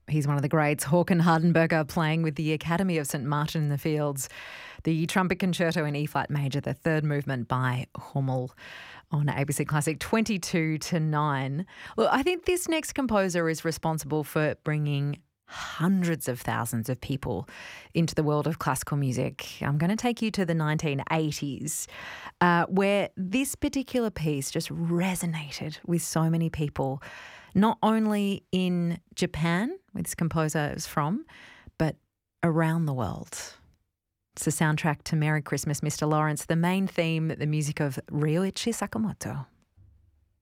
He's one of the greats. Håkan Hardenberger playing with the Academy of St Martin in the Fields. The Trumpet Concerto in E-flat major, the third movement by Hummel on ABC Classic, 22-9. Well, I think this next composer is responsible for bringing hundreds of thousands of people into the world of classical music. I'm going to take you to the 1980s, where this particular piece just resonated with so many people, not only in Japan, where this composer is from, but around the world. It's the soundtrack to Merry Christmas, Mr. Lawrence, the main theme, the music of Ryuichi Sakamoto.